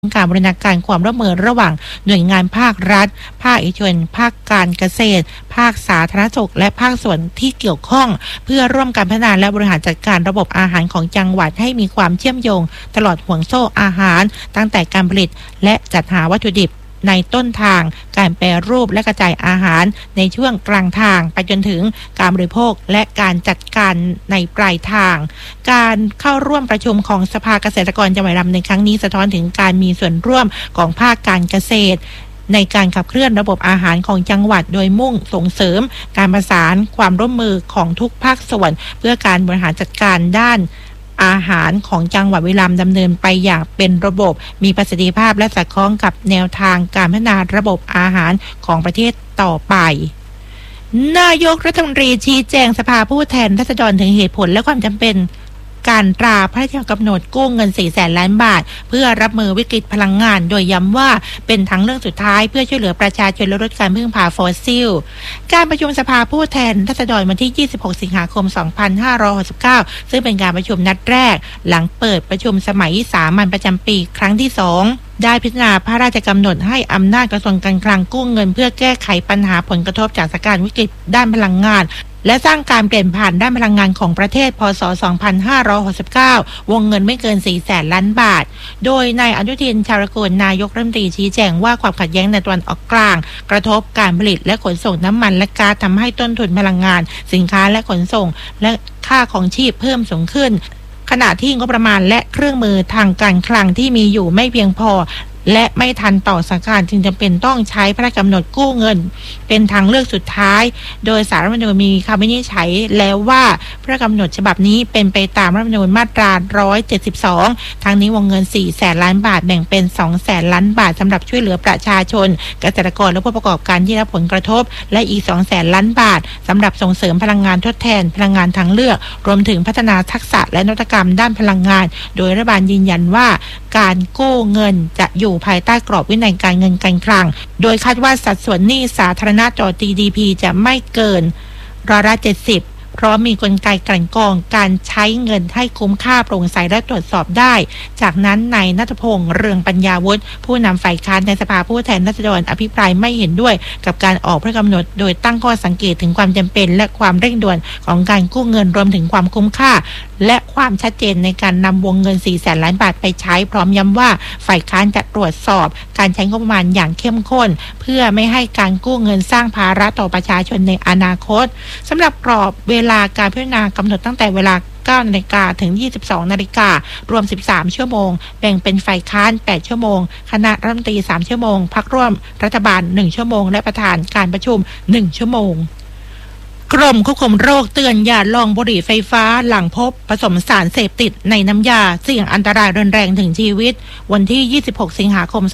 การบูรณาการความร่วมมือระหว่างหน่วยงานภาครัฐภาคเอกชนภาคการเกษตรภาคสาธารณสุขและภาคส่วนที่เกี่ยวข้องเพื่อร่วมกันพัฒนาและบริหารจัดการระบบอาหารของจังหวัดให้มีความเชื่อมโยงตลอดห่วงโซ่อาหารตั้งแต่การผลิตและจัดหาวัตถุดิบในต้นทางการแปรรูปและกระจายอาหารในช่วงกลางทางไปจนถึงการบริโภคและการจัดการในปลายทางการเข้าร่วมประชุมของสภาเกษตรกรจังหวัดบุรีรัมย์ในครั้งนี้สะท้อนถึงการมีส่วนร่วมของภาคการเกษตรในการขับเคลื่อนระบบอาหารของจังหวัดโดยมุ่งส่งเสริมการประสานความร่วมมือของทุกภาคส่วนเพื่อการบริหารจัดการด้านอาหารของจังหวัดบุรีรัมย์ดำเนินไปอย่างเป็นระบบมีประสิทธิภาพและสอดคล้องกับแนวทางการพัฒนาระบบอาหารของประเทศต่อไปนายกรัฐมนตรีชี้แจงสภาผู้แทนราษฎรถึงเหตุผลและความจำเป็นการตราพระราชกำหนดกู้เงิน 400,000 ล้านบาทเพื่อรับมือวิกฤตพลังงานโดยย้ำว่าเป็นทางเลือกสุดท้ายเพื่อช่วยเหลือประชาชนและลดการพึ่งพาฟอสซิลการประชุมสภาผู้แทนราษฎรวันที่ 26 สิงหาคม 2569 ซึ่งเป็นการประชุมนัดแรกหลังเปิดประชุมสมัยสามัญประจำปีครั้งที่ 2ได้พิจารณาพระราชกำหนดให้อำนาจกระทรวงการคลังกู้เงินเพื่อแก้ไขปัญหาผลกระทบจากสถานการณ์วิกฤตด้านพลังงานและสร้างการเปลี่ยนผ่านด้านพลังงานของประเทศพ.ศ. 2569 วงเงินไม่เกิน 400,000 ล้านบาทโดยนายอนุทินชาญวิรากูลนายกรัฐมนตรีชี้แจงว่าความขัดแย้งในตะวันออกกลางกระทบการผลิตและขนส่งน้ำมันและก๊าซทำให้ต้นทุนพลังงานสินค้าและขนส่งและค่าของชีพเพิ่มสูงขึ้นขณะที่งบประมาณและเครื่องมือทางการคลังที่มีอยู่ไม่เพียงพอและไม่ทันต่อสถานการณ์จึงจำเป็นต้องใช้พระราชกำหนดกู้เงินเป็นทางเลือกสุดท้ายโดยศาลรัฐธรรมนูญมีคำวินิจฉัยแล้วว่าพระราชกำหนดฉบับนี้เป็นไปตามรัฐธรรมนูญมาตรา 172 ทั้งนี้วงเงิน 400,000 ล้านบาทแบ่งเป็น 200,000 ล้านบาทสำหรับช่วยเหลือประชาชนเกษตรกรและผู้ประกอบการที่รับผลกระทบและอีก 200,000 ล้านบาทสำหรับส่งเสริมพลังงานทดแทนพลังงานทางเลือกรวมถึงพัฒนาทักษะและนวัตกรรมด้านพลังงานโดยรัฐบาลยืนยันว่าการกู้เงินจะอยู่ภายใต้กรอบวินัยการเงินการคลังโดยคาดว่าสัดส่วนหนี้สาธารณะต่อ GDP จะไม่เกิน70%เพราะมีกลไกกลั่นกรองการใช้เงินให้คุ้มค่าโปร่งใสและตรวจสอบได้จากนั้นนายณัฐพงษ์เรืองปัญญาวุฒิผู้นำฝ่ายค้านในสภาผู้แทนราษฎรอภิปรายไม่เห็นด้วยกับการออกพระราชกำหนดโดยตั้งข้อสังเกตถึงความจำเป็นและความเร่งด่วนของการกู้เงินรวมถึงความคุ้มค่าและความชัดเจนในการนำวงเงิน 400,000 ล้านบาทไปใช้พร้อมย้ำว่าฝ่ายค้านจะตรวจสอบการใช้งบประมาณอย่างเข้มข้นเพื่อไม่ให้การกู้เงินสร้างภาระต่อประชาชนในอนาคตสำหรับกรอบเวลาการพิจารณากำหนดตั้งแต่เวลา 9 นาฬิกาถึง 22 นาฬิการวม 13 ชั่วโมงแบ่งเป็นฝ่ายค้าน 8 ชั่วโมงคณะรัฐมนตรี 3 ชั่วโมงพรรคร่วมรัฐบาล 1 ชั่วโมงและประธานการประชุม 1 ชั่วโมงกรมควบคุมโรคเตือนอย่าลองบุหรี่ไฟฟ้าหลังพบผสมสารเสพติดในน้ำยาเสี่ยงอันตรายรุนแรงถึงชีวิตวันที่ 26 สิงหาคม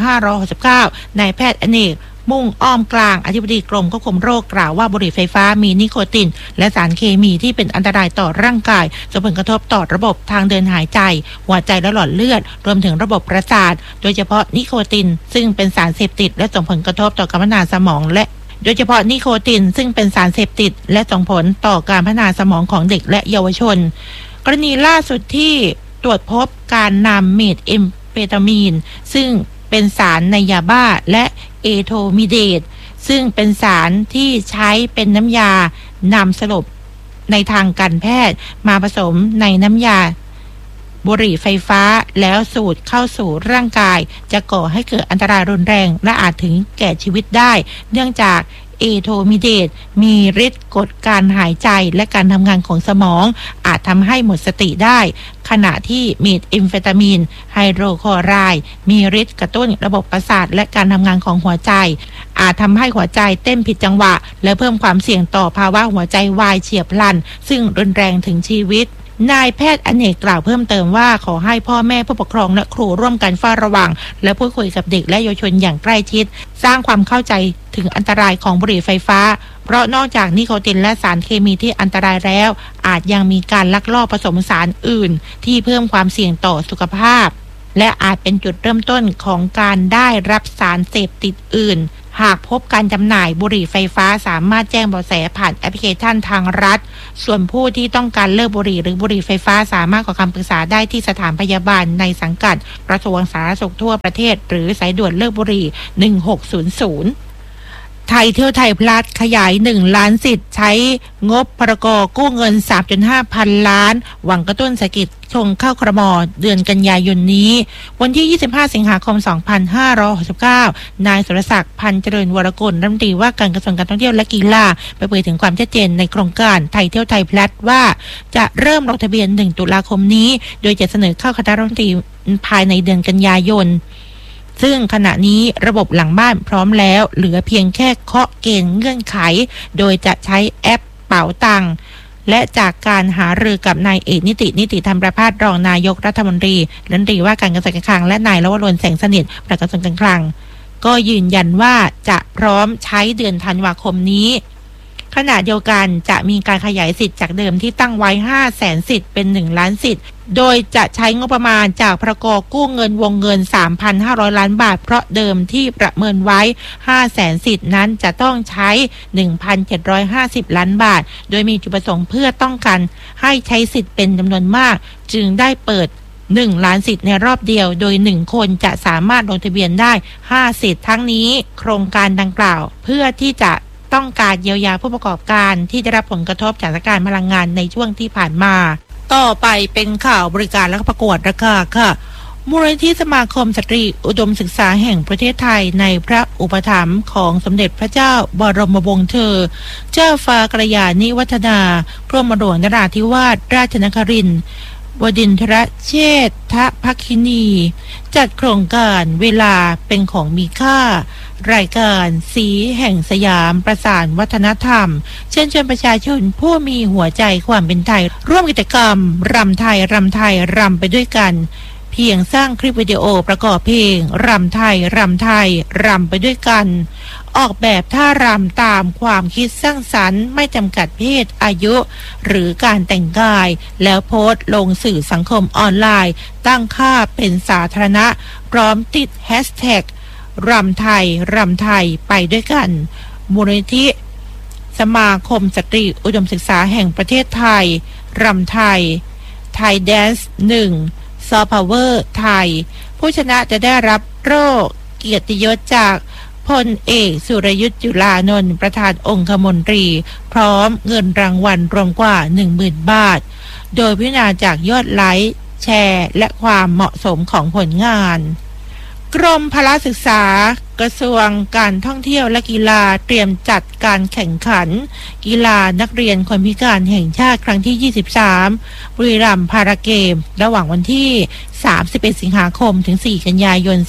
2569 นายแพทย์อเนกมุ่งอ้อมกลางอธิบดีกรมควบคุมโรคกล่าวว่าบุหรี่ไฟฟ้ามีนิโคตินและสารเคมีที่เป็นอันตรายต่อร่างกายส่งผลกระทบต่อระบบทางเดินหายใจหัวใจและหลอดเลือดรวมถึงระบบประสาทโดยเฉพาะนิโคตินซึ่งเป็นสารเสพติดและส่งผลกระทบต่อการพัฒนาสมองและโดยเฉพาะนิโคตินซึ่งเป็นสารเสพติดและส่งผลต่อการพัฒนาสมองของเด็กและเยาวชนกรณีล่าสุดที่ตรวจพบการนำเมทแอมเฟตามีนซึ่งเป็นสารในยาบ้าและเอโทมิเดตซึ่งเป็นสารที่ใช้เป็นน้ำยานำสลบในทางการแพทย์มาผสมในน้ำยาบุหรี่ไฟฟ้าแล้วสูดเข้าสู่ร่างกายจะก่อให้เกิดอันตรายรุนแรงและอาจถึงแก่ชีวิตได้เนื่องจากเอโทมิเดตมีฤทธิ์กดการหายใจและการทำงานของสมองอาจทำให้หมดสติได้ขณะที่เมทแอมเฟตามีนไฮโดรคลอไรด์มีฤทธิ์กระตุ้นระบบประสาทและการทำงานของหัวใจอาจทำให้หัวใจเต้นผิดจังหวะและเพิ่มความเสี่ยงต่อภาวะหัวใจวายเฉียบพลันซึ่งรุนแรงถึงชีวิตนายแพทย์อเนกกล่าวเพิ่มเติมว่าขอให้พ่อแม่ผู้ปกครองและครูร่วมกันเฝ้าระวังและพูดคุยกับเด็กและเยาวชนอย่างใกล้ชิดสร้างความเข้าใจถึงอันตรายของบุหรี่ไฟฟ้าเพราะนอกจากนิโคตินและสารเคมีที่อันตรายแล้วอาจยังมีการลักลอบผสมสารอื่นที่เพิ่มความเสี่ยงต่อสุขภาพและอาจเป็นจุดเริ่มต้นของการได้รับสารเสพติดอื่นหากพบการจำหน่ายบุหรี่ไฟฟ้าสามารถแจ้งเบาะแสผ่านแอปพลิเคชันทางรัฐส่วนผู้ที่ต้องการเลิกบุหรี่หรือบุหรี่ไฟฟ้าสามารถขอคำปรึกษาได้ที่สถานพยาบาลในสังกัดกระทรวงสาธารณสุขทั่วประเทศหรือสายด่วนเลิกบุหรี่1600ไทยเที่ยวไทยพลัสขยาย1ล้านสิทธิ์ใช้งบพรก.กู้เงิน 3.5 พันล้านหวังกระตุ้นเศรษฐกิจชงเข้าครม.เดือนกันยายนนี้วันที่25สิงหาคม2569นายสุรศักดิ์พันเจริญวรกุลรัฐมนตรีว่าการกระทรวงการท่องเที่ยวและกีฬาเปิดเผยถึงความชัดเจนในโครงการไทยเที่ยวไทยพลัสว่าจะเริ่มลงทะเบียน1ตุลาคมนี้โดยจะเสนอเข้าคณะรัฐมนตรีภายในเดือนกันยายนซึ่งขณะนี้ระบบหลังบ้านพร้อมแล้วเหลือเพียงแค่เคาะเกณฑ์เงื่อนไขโดยจะใช้แอปเป๋าตังค์และจากการหารือกับนายเอกนิติธรรมประภาสรองนายกรัฐมนตรีรัฐมนตรีว่าการกระทรวงการคลังและนายลวรนแสงสนิทปลัดกระทรวงการคลังก็ยืนยันว่าจะพร้อมใช้เดือนธันวาคมนี้ขณะเดียวกันจะมีการขยายสิทธิ์จากเดิมที่ตั้งไว้ 500,000 สิทธิ์เป็น1ล้านสิทธิ์โดยจะใช้งบประมาณจากพรก.กู้เงินวงเงิน 3,500 ล้านบาทเพราะเดิมที่ประเมินไว้ 500,000 สิทธิ์นั้นจะต้องใช้ 1,750 ล้านบาทโดยมีจุดประสงค์เพื่อต้องการให้ใช้สิทธิ์เป็นจำนวนมากจึงได้เปิด1ล้านสิทธิ์ในรอบเดียวโดย1คนจะสามารถลงทะเบียนได้5สิทธิ์ทั้งนี้โครงการดังกล่าวเพื่อที่จะต้องการเยียวยาผู้ประกอบการที่ได้รับผลกระทบจากสถานการณ์พลังงานในช่วงที่ผ่านมาต่อไปเป็นข่าวบริการและประกวดราคาค่ะมูลนิธิสมาคมสตรีอุดมศึกษาแห่งประเทศไทยในพระอุปถัมภ์ของสมเด็จพระเจ้าบรมวงศ์เธอเจ้าฟ้ากระยาณิวัฒนากรมหลวงนราธิวาสราชนครินทร์บดินทรเชษฐภักคินีจัดโครงการเวลาเป็นของมีค่ารายการสีแห่งสยามประสานวัฒนธรรมเชิญชวนประชาชนผู้มีหัวใจความเป็นไทยร่วมกิจกรรมรำไทยรำไปด้วยกันเพียงสร้างคลิปวิดีโอประกอบเพลงรำไทยรำไปด้วยกันออกแบบท่ารำตามความคิดสร้างสรรค์ไม่จำกัดเพศอายุหรือการแต่งกายแล้วโพสต์ลงสื่อสังคมออนไลน์ตั้งค่าเป็นสาธารณะพร้อมติดแฮชแท็กรำไทยไปด้วยกันมูลนิธิสมาคมสตรีอุดมศึกษาแห่งประเทศไทยรำไทยแดนซ์1ซอฟต์พาวเวอร์ไทยผู้ชนะจะได้รับโล่เกียรติยศจากพลเอกสุรยุทธจุลานนท์ประธานองคมนตรีพร้อมเงินรางวัลรวมกว่า 10,000 บาทโดยพิจารณาจากยอดไลค์แชร์และความเหมาะสมของผลงานกรมพละศึกษากระทรวงการท่องเที่ยวและกีฬาเตรียมจัดการแข่งขันกีฬานักเรียนคนพิการแห่งชาติครั้งที่23บุรีรัมย์พาราเกมระหว่างวันที่31สิงหาคมถึง4กันยายน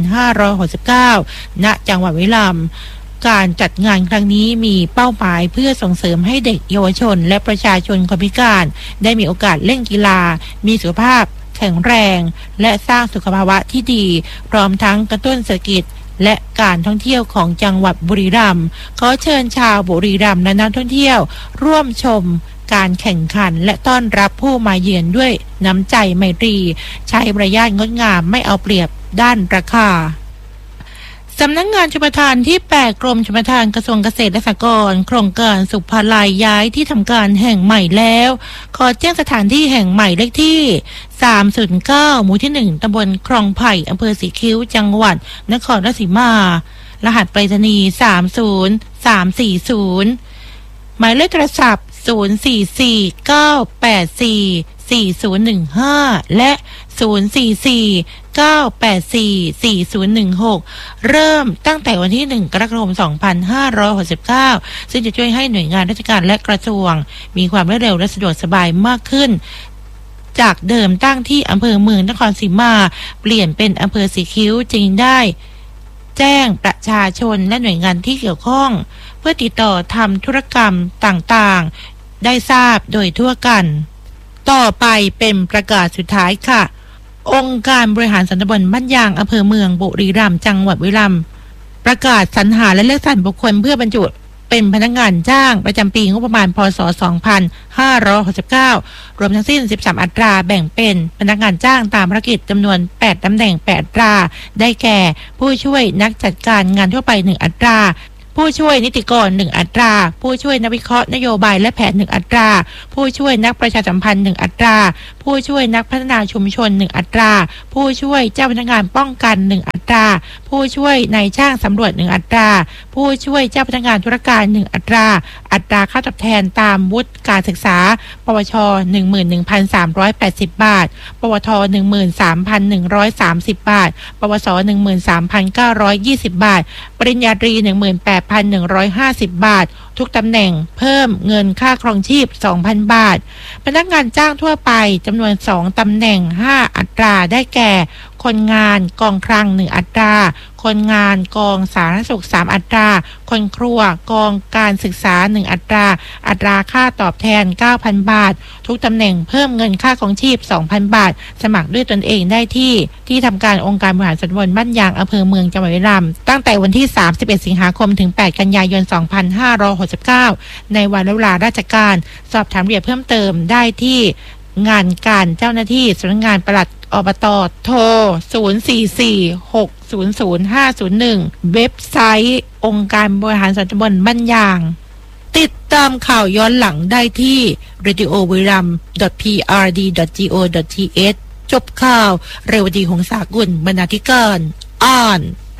2569ณจังหวัดบุรีรัมย์การจัดงานครั้งนี้มีเป้าหมายเพื่อส่งเสริมให้เด็กเยาวชนและประชาชนคนพิการได้มีโอกาสเล่นกีฬามีสุขภาพแข็งแรงและสร้างสุขภาวะที่ดีพร้อมทั้งกระตุ้นเศรษฐกิจและการท่องเที่ยวของจังหวัดบุรีรัมย์ขอเชิญชาวบุรีรัมย์และนักท่องเที่ยวร่วมชมการแข่งขันและต้อนรับผู้มาเยือนด้วยน้ำใจไมตรีใช้มารยาทงดงามไม่เอาเปรียบด้านราคาสำนักงานชลประทานที่8กรมชลประทานกระทรวงเกษตรและสหกรณ์โครงการสุภาลัยย้ายที่ทำการแห่งใหม่แล้วขอแจ้งสถานที่แห่งใหม่เลขที่309หมู่ที่1ตำบลคลองไผ่อำเภอสีคิ้วจังหวัดนครราชสีมารหัสไปรษณีย์30340หมายเลขโทรศัพท์0449844015และ0449844016เริ่มตั้งแต่วันที่1กรกฎาคม2569ซึ่งจะช่วยให้หน่วยงานราชการและกระทรวงมีความรวดเร็วและสะดวกสบายมากขึ้นจากเดิมตั้งที่อำเภอเมืองนครศรีมาเปลี่ยนเป็นอำเภอสีคิ้วจึงได้แจ้งประชาชนและหน่วยงานที่เกี่ยวข้องเพื่อติดต่อทำธุรกรรมต่างๆได้ทราบโดยทั่วกันต่อไปเป็นประกาศสุดท้ายค่ะองค์การบริหารส่วนตำบลบ้านยางอำเภอเมืองบุรีรัมย์จังหวัดบุรีรัมย์ประกาศสรรหาและเลือกสรรบุคคลเพื่อบรรจุเป็นพนักงานจ้างประจำปีงบประมาณพ.ศ. 2569รวมทั้งสิ้น13อัตราแบ่งเป็นพนักงานจ้างตามภารกิจจำนวน8ตำแหน่ง8อัตราได้แก่ผู้ช่วยนักจัดการงานทั่วไป1อัตราผู้ช่วยนิติกร1อัตราผู้ช่วยนักวิเคราะห์นโยบายและแผน1อัตราผู้ช่วยนักประชาสัมพันธ์1อัตราผู้ช่วยนักพัฒนาชุมชน1อัตราผู้ช่วยเจ้าพนักงานป้องกัน1อัตราผู้ช่วยนายช่างสำรวจ1อัตราผู้ช่วยเจ้าพนักงานธุรการ1อัตราอัตราค่าตอบแทนตามวุฒิการศึกษาปวช 11,380 บาทปวท 13,130 บาทปวส 13,920 บาทปริญญาตรี 18,150 บาททุกตำแหน่งเพิ่มเงินค่าครองชีพ 2,000 บาทพนักงานจ้างทั่วไปจำนวน2ตำแหน่ง5อัตราได้แก่คนงานกองคลัง1อัตราคนงานกองสาธารณสุข3อัตราคนครัวกองการศึกษา1อัตราอัตราค่าตอบแทน 9,000 บาททุกตำแหน่งเพิ่มเงินค่าครองชีพ 2,000 บาทสมัครด้วยตนเองได้ที่ทำการองค์การบริหารส่วนตำบลบ้านยางอำเภอเมืองจังหวัดบุรีรัมย์ตั้งแต่วันที่31สิงหาคมถึง8กันยายน2569ในวันและเวลาราชการสอบถามรายละเอียดเพิ่มเติมได้ที่งานการเจ้าหน้าที่สำนักงานปลัดอบต.โทร 044-600-501 เว็บไซต์องค์การบริหารส่วนตำบลบ้านยางติดตามข่าวย้อนหลังได้ที่ radioburam.prd.go.th จบข่าวเรวดีหงสากุลบรรณาธิการอ่าน